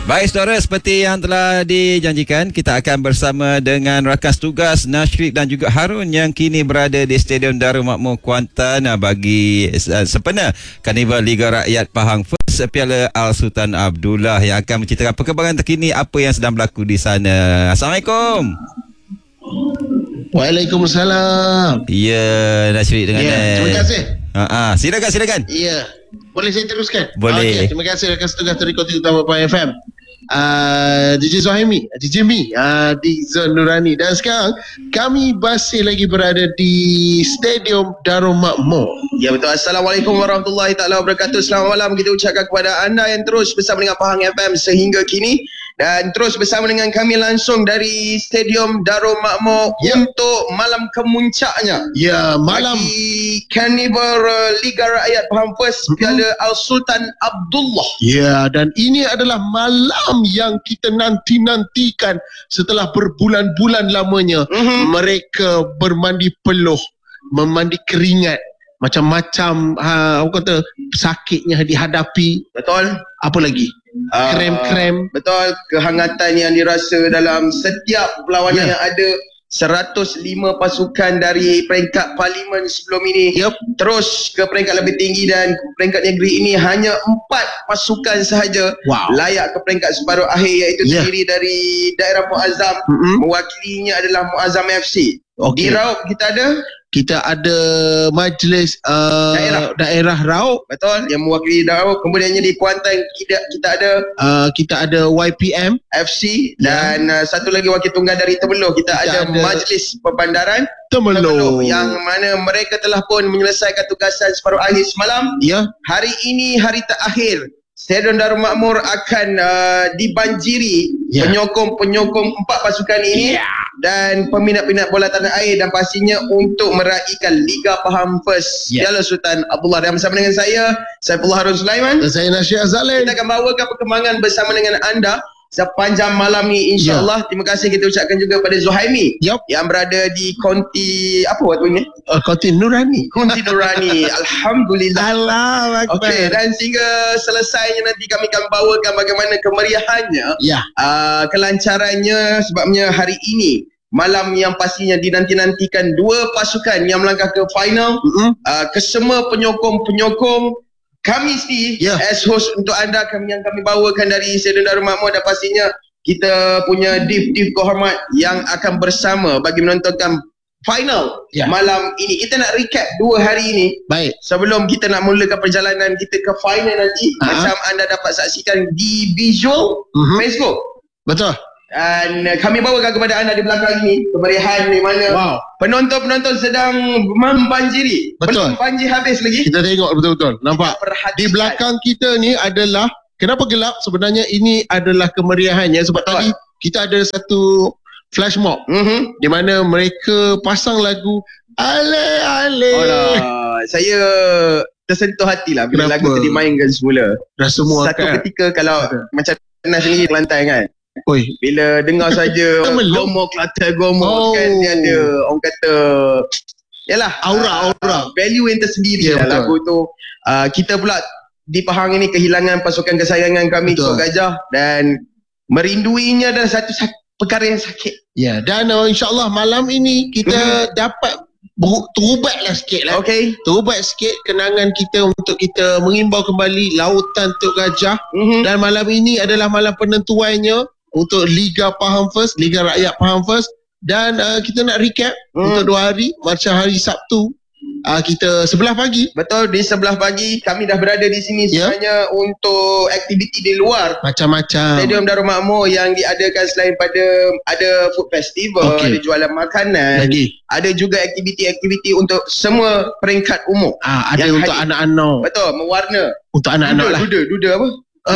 Baik saudara, seperti yang telah dijanjikan, kita akan bersama dengan rakan tugas Nashrik dan juga Harun yang kini berada di Stadium Darul Makmur Kuantan bagi sempena Karnival Liga Rakyat Pahang First Piala Al-Sultan Abdullah yang akan menceritakan perkembangan terkini apa yang sedang berlaku di sana. Assalamualaikum. Waalaikumsalam. Ya, Nashrik dengan terima kasih. Silakan. Ya. Boleh saya teruskan? Boleh. Terima kasih rakan tugas dari Kota Utama Pahang FM. DJ Zohaimi, DJ Mi di Zon Nurani. Dan sekarang kami masih lagi berada di Stadium Darul Makmur. Ya betul. Assalamualaikum warahmatullahi taala wabarakatuh. Selamat malam kita ucapkan kepada anda yang terus bersama dengan Pahang FM sehingga kini, dan terus bersama dengan kami langsung dari Stadium Darul Makmur untuk malam kemuncaknya. Ya, malam bagi Karnival Liga Rakyat Pahang First Piala Al-Sultan Abdullah. Ya, dan ini adalah malam yang kita nanti-nantikan setelah berbulan-bulan lamanya. Mereka bermandi peluh, memandi keringat, macam-macam apa kata, sakitnya dihadapi. Betul. Apa lagi? Krem-krem. Betul. Kehangatan yang dirasa dalam setiap perlawanan yang ada. 105 pasukan dari peringkat parlimen sebelum ini terus ke peringkat lebih tinggi, dan peringkat negeri ini hanya 4 pasukan sahaja layak ke peringkat separuh akhir, iaitu terdiri dari daerah Muazzam. Mewakilinya adalah Muazzam FC. Di Raub kita ada majlis daerah Raub, betul, yang mewakili Raub. Kemudiannya di Kuantan kita ada YPM FC, dan satu lagi wakil tunggal dari Temeloh. Kita ada majlis perbandaran Temeloh, yang mana mereka telah pun menyelesaikan tugasan separuh akhir semalam. Hari ini hari terakhir. Stadium Darul Makmur akan dibanjiri penyokong-penyokong 4 pasukan ini dan peminat-peminat bola tanah air, dan pastinya untuk meraihkan Liga Pahang First Piala Sultan Abdullah. Dan bersama dengan saya Saifullah Harun Sulaiman dan saya Nashrik Azalin, kita akan bawakan perkembangan bersama dengan anda sepanjang malam ni, insyaAllah. Terima kasih kita ucapkan juga pada Zohaimi yang berada di Konti apa waktu ini? Konti Nurani. Konti Nurani. Alhamdulillah. Allah Akbar. Okey, dan sehingga selesainya nanti kami akan bawakan bagaimana kemeriahannya, kelancarannya, sebabnya hari ini malam yang pastinya dinanti-nantikan 2 pasukan yang melangkah ke final. Kesemua penyokong-penyokong kami sendiri as host untuk anda, yang kami bawakan dari Stadium Darul Makmur, dan pastinya kita punya div kehormat yang akan bersama bagi menontonkan final malam ini. Kita nak recap 2 hari ini. Baik. Sebelum kita nak mulakan perjalanan kita ke final nanti, macam anda dapat saksikan di visual Facebook. Betul. Dan kami bawakan kepada anda di belakang ini kemeriahan di mana penonton-penonton sedang membanjiri. Belum banjir habis lagi. Kita tengok betul-betul. Nampak di belakang kita ni adalah, kenapa gelap? Sebenarnya ini adalah kemeriahannya sebab tadi kita ada satu flash mob di mana mereka pasang lagu Ale. Saya tersentuh hatilah bila lagu tu dimainkan semula. Dah semua satu ketika kalau macam Nas sendiri Kelantan kan, bila dengar saja Gomo Kelantan kan, dia ada orang kata yalah aura value yang tersendiri lah lagu tu. Kita pula di Pahang ini kehilangan pasukan kesayangan kami, Tok Gajah, dan merinduinya adalah satu perkara yang sakit. Dan insyaAllah malam ini kita dapat terubatlah sikit lah. Terubat sikit kenangan kita untuk kita mengimbau kembali lautan Tok Gajah. Dan malam ini adalah malam penentuannya untuk Liga Pahang First, Liga Rakyat Pahang First. Dan kita nak recap untuk 2 hari. Macam hari Sabtu kita 11 pagi. Betul, di 11 pagi kami dah berada di sini sebenarnya untuk aktiviti di luar. Macam-macam Stadium Darul Makmur yang diadakan selain pada ada food festival, ada jualan makanan, ada juga aktiviti-aktiviti untuk semua peringkat umur. Ada untuk anak-anak. Betul, mewarna. Untuk anak-anak lah. Duda apa?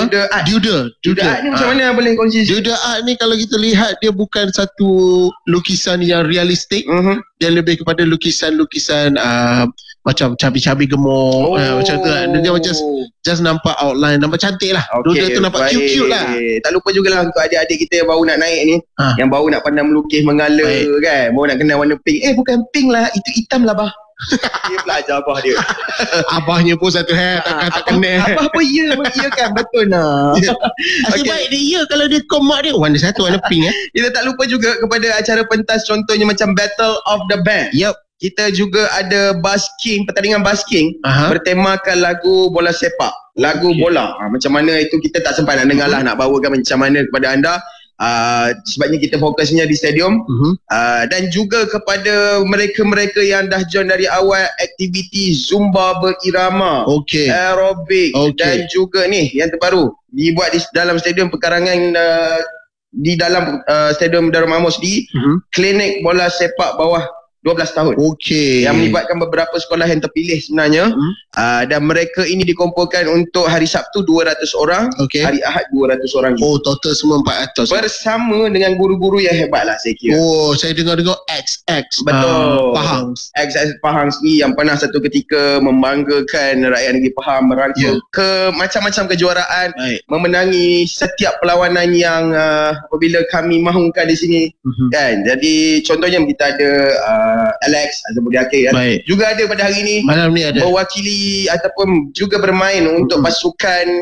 Duda art ni macam mana boleh kongsi? Duda art ni kalau kita lihat dia bukan satu lukisan yang realistik. Dia lebih kepada lukisan-lukisan macam cabi-cabi gemuk, macam tu lah. Dia macam just nampak outline, nampak cantik lah. Duda tu nampak cute lah. Tak lupa jugalah untuk adik-adik kita yang baru nak naik ni, yang baru nak pandang melukis, mengala kan, baru nak kenal warna pink. Bukan pink lah, itu hitam lah bah. Dia belajar abah dia. Abahnya pun satu tak kena. Abah apa ya kan, betul nah. Asyik baik dia kalau dia komak dia warna satu, warna pink. Kita tak lupa juga kepada acara pentas contohnya macam Battle of the Band. Kita juga ada basking, pertandingan basking bertemakan lagu bola sepak, lagu bola. Macam mana itu kita tak sempat nak dengar lah, nak bawakan macam mana kepada anda. Sebabnya kita fokusnya di stadium. Dan juga kepada mereka-mereka yang dah join dari awal, aktiviti Zumba berirama, aerobik, dan juga ni yang terbaru dibuat di dalam stadium perkarangan, di dalam stadium Darul Makmur sendiri, klinik bola sepak bawah 12 tahun. Yang melibatkan beberapa sekolah yang terpilih sebenarnya. Dan mereka ini dikumpulkan untuk hari Sabtu 200 orang, hari Ahad 200 orang. Total semua 400. Bersama dengan guru-guru yang hebat lah saya kira. Saya dengar-dengar XX. Betul. Pahang. XX Pahang sendiri yang pernah satu ketika membanggakan rakyat negeri Pahang, merangkul ke macam-macam kejuaraan, memenangi setiap perlawanan yang apabila kami mahukan di sini. Kan? Jadi contohnya kita ada Alex Azamudi Akir juga ada pada hari ini, malam ni ada mewakili ataupun juga bermain untuk pasukan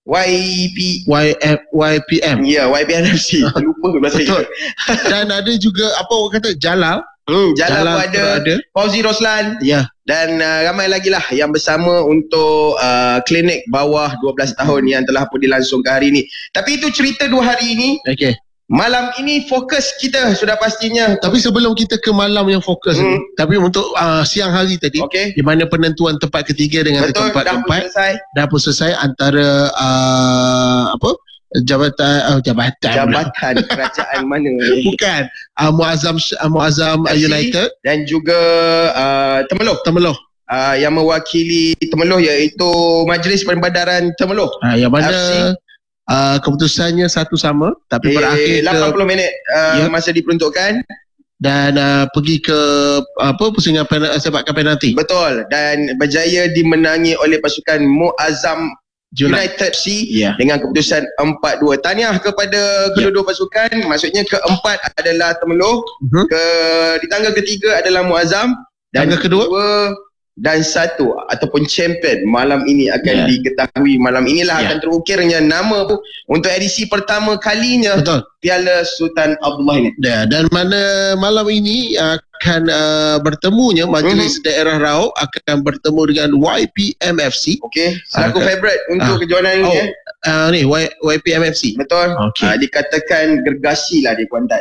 YPM. YPM FC. Lupa bahasa dia. Dan ada juga apa orang kata Jalal pun ada. Fauzi Roslan. Dan ramai lagi lah yang bersama untuk klinik bawah 12 tahun yang telah pun dilangsungkan hari ini. Tapi itu cerita 2 hari ini. Malam ini fokus kita sudah pastinya. Tapi sebelum kita ke malam yang fokus ni, tapi untuk siang hari tadi, di mana penentuan tempat ketiga dengan tempat keempat dah pun selesai antara jabatan kerajaan mana? Bukan, Muazzam United dan juga Temeloh. Yang mewakili Temeloh iaitu Majlis Perbendaharaan Temeloh. Yang mana keputusannya satu sama tapi berakhir 80 minit masa diperuntukkan dan pergi ke pusingan sepakan penalti. Betul, dan berjaya dimenangi oleh pasukan Muazzam United FC dengan keputusan 4-2. Tahniah kepada kedua-dua pasukan. Maksudnya keempat adalah Temeloh, di tangga ketiga adalah Muazzam, dan kedua dan satu ataupun champion malam ini akan diketahui. Malam inilah akan terukirnya nama untuk edisi pertama kalinya Piala Sultan Abdullah ini. Dan mana malam ini akan bertemunya Majlis Daerah Raub akan bertemu dengan YPM FC. Selaku favourite untuk kejohanan ini. Ni YPM FC. Betul. Dikatakan gergasi lah di Kuantan.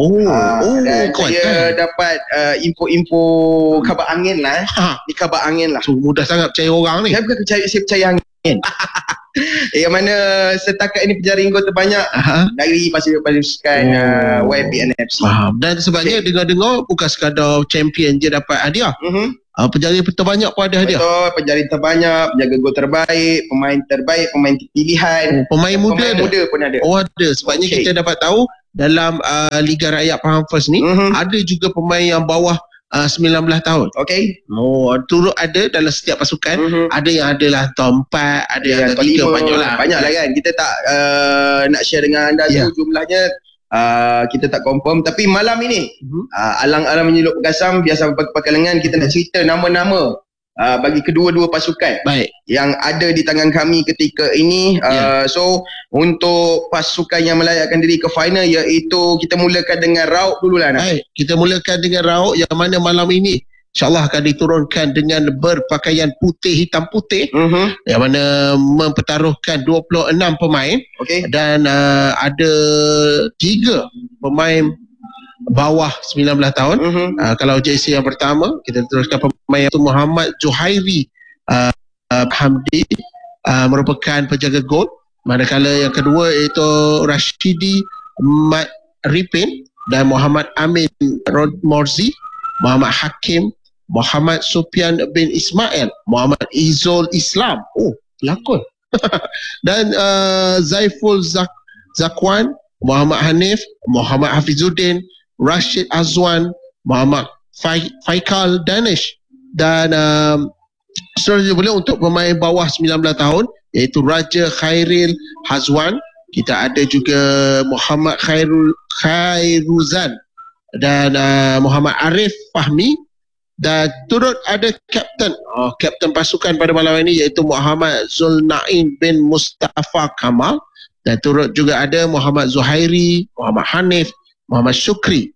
Dan saya dapat info-info kabar angin lah. Di kabar angin lah. Mudah sangat percaya orang ni. Saya bukan percaya angin. Yang mana setakat ini penjara ringgo terbanyak dari pasukan YPM FC. Dan sebabnya dengar-dengar bukan sekadar champion je dapat hadiah. Penjara terbanyak pun ada hadiah. Betul, penjara terbanyak, penjaga gol terbaik, pemain pilihan, pemain muda pun ada. Ada. Sebabnya kita dapat tahu dalam Liga Rakyat Pahang First ni ada juga pemain yang bawah 19 tahun. Turut ada dalam setiap pasukan. Ada yang adalah top 4, ada yang top 3, banyak lah kan. Kita tak nak share dengan anda tu jumlahnya. Kita tak confirm. Tapi malam ini alang-alang menyeluk Gasam, biasa pakai lengan, kita nak cerita nama-nama bagi kedua-dua pasukan yang ada di tangan kami ketika ini. So untuk pasukan yang melayakkan diri ke final, iaitu kita mulakan dengan Raub dululah. Kita mulakan dengan Raub yang mana malam ini InsyaAllah akan diturunkan dengan berpakaian putih hitam putih, yang mana mempertaruhkan 26 pemain, dan ada 3 pemain bawah 19 tahun. Kalau JC yang pertama, kita teruskan pemain itu Muhammad Juhairi Hamdi, merupakan penjaga gol. Manakala yang kedua iaitu Rashidi Mat Ripin dan Muhammad Amin Morzi, Muhammad Hakim, Muhammad Supian bin Ismail, Muhammad Izul Islam, lakon dan Zaiful Zakwan, Muhammad Hanif, Muhammad Hafizuddin, Rashid Azwan, Muhammad Faikal Danish, dan seterusnya pula untuk pemain bawah 19 tahun iaitu Raja Khairil Hazwan. Kita ada juga Muhammad Khairuzan dan Muhammad Arif Fahmi, Dan turut ada kapten pasukan pada malam ini iaitu Muhammad Zulnaim bin Mustafa Kamal, dan turut juga ada Muhammad Zuhairi, Muhammad Hanif, Muhammad Syukri,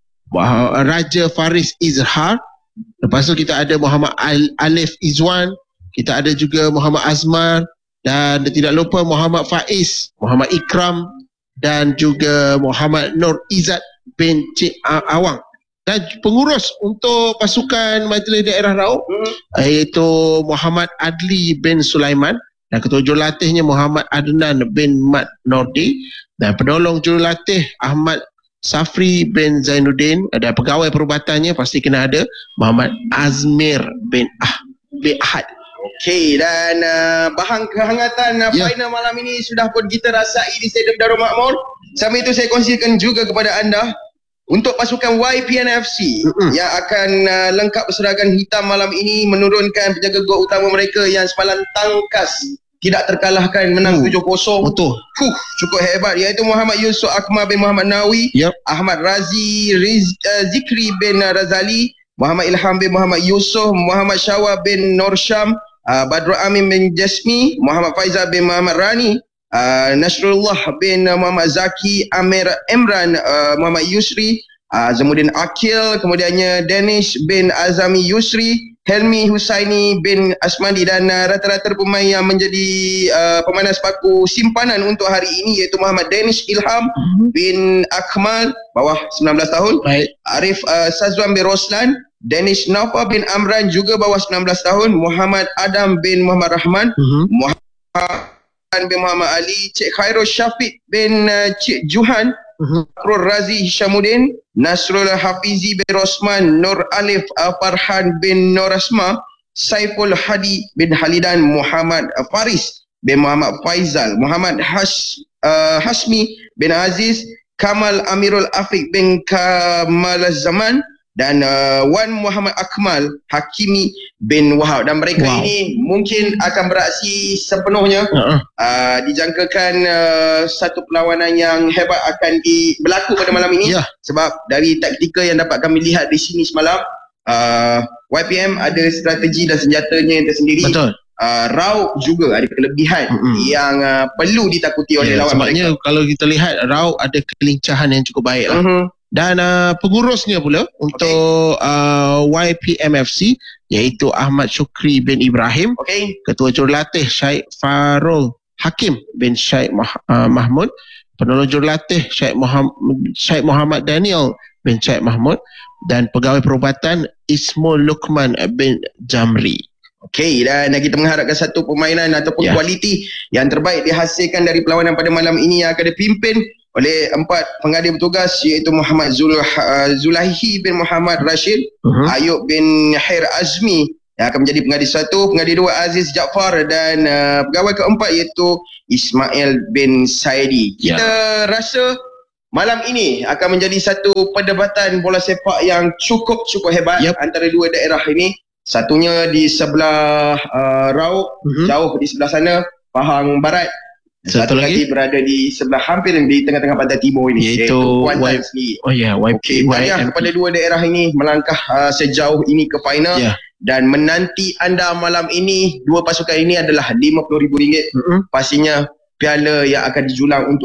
Raja Faris Izhar. Lepas tu kita ada Muhammad Alif Izwan, kita ada juga Muhammad Azmar, dan tidak lupa Muhammad Faiz, Muhammad Ikram, dan juga Muhammad Nur Izzat bin Cik Awang. Dan pengurus untuk pasukan Majlis Daerah Raub iaitu Muhammad Adli bin Sulaiman, dan ketua jurulatihnya Muhammad Adnan bin Mat Nordi, dan penolong jurulatih Ahmad Safri bin Zainuddin, dan pegawai perubatannya pasti kena ada Muhammad Azmir bin Ahad. Okey, dan bahan kehangatan final malam ini sudah pun kita rasai di Stadium Darul Makmur. Sambil itu saya kongsikan juga kepada anda untuk pasukan YPNFC yang akan lengkap berseragam hitam malam ini, menurunkan penjaga gol utama mereka yang semalam tangkas tidak terkalahkan, menang 7-0. Betul. Cukup hebat, iaitu Muhammad Yusof Akmal bin Muhammad Nawi, Ahmad Razi Zikri bin Razali, Muhammad Ilham bin Muhammad Yusof, Muhammad Syawal bin Norsham, Badrul Amin bin Jasmi, Muhammad Faizal bin Muhammad Rani, Nasrullah bin Muhammad Zaki, Amir Imran, Muhammad Yusri, Zamuddin Akil, kemudiannya Danish bin Azami Yusri, Helmi Husaini bin Asmandi, dan rata-rata pemain yang menjadi pemain sepaku simpanan untuk hari ini iaitu Muhammad Danish Ilham bin Akmal, bawah 19 tahun, Arif Sazwan bin Roslan, Danish Naufa bin Amran, juga bawah 19 tahun, Muhammad Adam bin Muhammad Rahman, Muhammad bin Muhammad Ali, Cik Khairul Syafiq bin Cik Juhan, Akrul Razi Hishamuddin, Nasrul Hafizi bin Rosman, Nur Alif Farhan bin Nur Asma, Saiful Hadi bin Halidan, Muhammad Faris bin Muhammad Faizal, Muhammad Hasmi bin Aziz, Kamal Amirul Afiq bin Kamal Zaman, dan Wan Muhammad Akmal Hakimi bin Wahab. Dan mereka ini mungkin akan beraksi sepenuhnya. Dijangkakan satu perlawanan yang hebat akan berlaku pada malam ini. Sebab dari taktikal yang dapat kami lihat di sini semalam, YPM ada strategi dan senjatanya yang tersendiri. Betul. Raub juga ada kelebihan yang perlu ditakuti oleh lawan sebabnya mereka. Kalau kita lihat, Raub ada kelincahan yang cukup baik lah. Dan pengurusnya pula untuk YPMFC iaitu Ahmad Syukri bin Ibrahim, ketua jurulatih Syed Farul Hakim bin Syed Mahmud, penolong jurulatih Syed Muhammad Daniel bin Syed Mahmud, dan pegawai perubatan Ismul Luqman bin Jamri. Okey, dan kita mengharapkan satu permainan ataupun kualiti yang terbaik dihasilkan dari perlawanan pada malam ini yang akan dipimpin oleh 4 pengadil bertugas iaitu Muhammad Zulaihi bin Muhammad Rashid, Ayub bin Khair Azmi yang akan menjadi pengadil 1, pengadil 2 Aziz Jaafar, dan pegawai keempat iaitu Ismail bin Saidi. Kita rasa malam ini akan menjadi satu perdebatan bola sepak yang cukup hebat antara dua daerah ini. Satunya di sebelah Raub, jauh di sebelah sana, Pahang Barat. Satu lagi berada di sebelah, hampir di tengah-tengah pantai timur ini, iaitu Kuantan sendiri. Tahniah kepada dua daerah ini melangkah sejauh ini ke final. Dan menanti anda malam ini, dua pasukan ini adalah RM50,000. Pastinya piala yang akan dijulang untuk